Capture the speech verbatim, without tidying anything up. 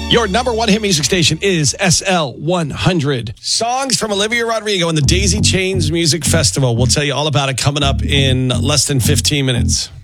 Your number one hit music station is S L one hundred. Songs from Olivia Rodrigo and the Daisy Chains Music Festival. We'll tell you all about it coming up in less than fifteen minutes.